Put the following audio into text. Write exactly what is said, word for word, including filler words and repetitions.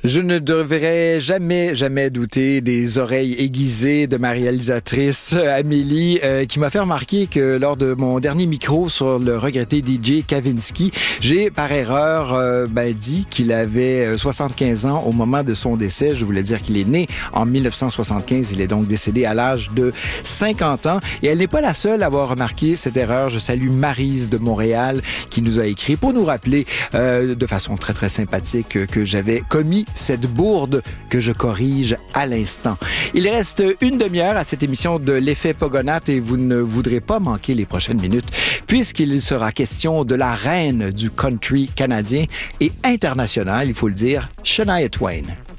Je ne devrais jamais, jamais douter des oreilles aiguisées de ma réalisatrice Amélie, euh, qui m'a fait remarquer que lors de mon dernier micro sur le regretté D J Kavinsky, j'ai par erreur euh, ben, dit qu'il avait soixante-quinze ans au moment de son décès. Je voulais dire qu'il est né en dix-neuf cent soixante-quinze. Il est donc décédé à l'âge de cinquante ans. Et elle n'est pas la seule à avoir remarqué cette erreur. Je salue Maryse de Montréal qui nous a écrit pour nous rappeler euh, de façon très, très sympathique que j'avais commis cette bourde que je corrige à l'instant. Il reste une demi-heure à cette émission de l'effet Pogonat et vous ne voudrez pas manquer les prochaines minutes puisqu'il sera question de la reine du country canadien et international, il faut le dire, Shania Twain.